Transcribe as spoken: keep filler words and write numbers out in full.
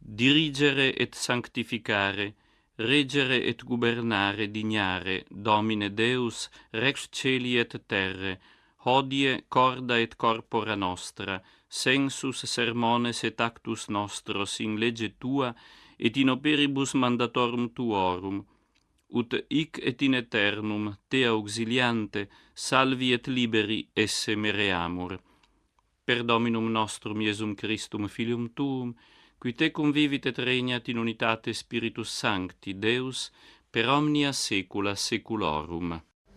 dirigere et sanctificare, regere et gubernare dignare, Domine Deus, rex celi et terre, hodie corda et corpora nostra, sensus sermones et actus nostros in lege tua, et in operibus mandatorum tuorum, ut hic et in aeternum te auxiliante, salvi et liberi esse mereamur. Per Dominum nostrum Iesum Christum Filium Tuum, qui te convivit et regnat in unitate Spiritus Sancti, Deus, per omnia saecula saeculorum.